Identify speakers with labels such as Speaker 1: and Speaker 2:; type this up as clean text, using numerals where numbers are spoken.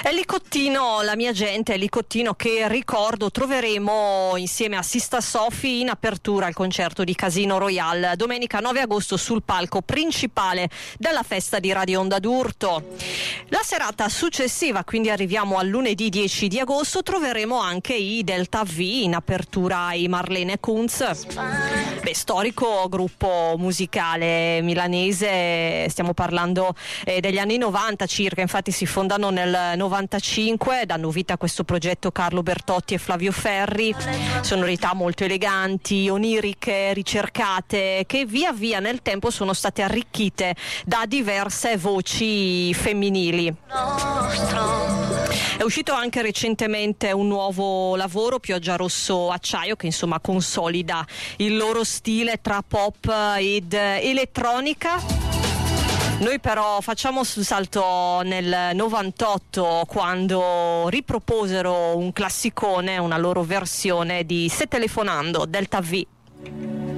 Speaker 1: Ellie Cottino, la mia gente, Ellie Cottino, che ricordo troveremo insieme a Sista Sophie in apertura al concerto di Casino Royale domenica 9 agosto sul palco principale della festa di Radio Onda d'Urto. La serata successiva, quindi arriviamo al lunedì 10 di agosto, troveremo anche i Delta V in apertura ai Marlene Kunz, storico gruppo musicale milanese. Stiamo parlando degli anni 90 circa, infatti si fondano nel 95, danno vita a questo progetto Carlo Bertotti e Flavio Ferri, sonorità molto eleganti, oniriche, ricercate, che via via nel tempo sono state arricchite da diverse voci femminili. È uscito anche recentemente un nuovo lavoro, Pioggia Rosso Acciaio, che insomma consolida il loro stile tra pop ed elettronica. Noi però facciamo un salto nel 98, quando riproposero un classicone, una loro versione di Se telefonando, Delta V.